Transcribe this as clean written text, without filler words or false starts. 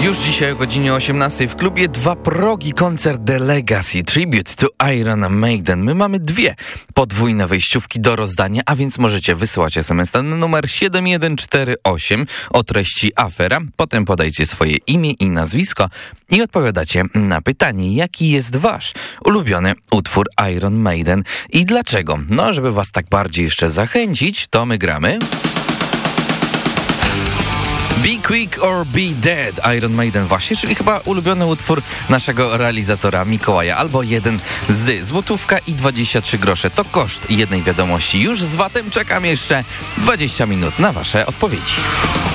Już dzisiaj o godzinie 18 w klubie Dwa Progi koncert The Legacy Tribute to Iron Maiden. My mamy dwie podwójne wejściówki do rozdania, a więc możecie wysyłać SMS na numer 7148 o treści afera. Potem podajcie swoje imię i nazwisko i odpowiadacie na pytanie, jaki jest wasz ulubiony utwór Iron Maiden i dlaczego. No, żeby was tak bardziej jeszcze zachęcić, to my gramy Be Quick or Be Dead, Iron Maiden właśnie, czyli chyba ulubiony utwór naszego realizatora Mikołaja, albo jeden z złotówka i 23 grosze. To koszt jednej wiadomości. Już z VAT-em czekam jeszcze 20 minut na wasze odpowiedzi.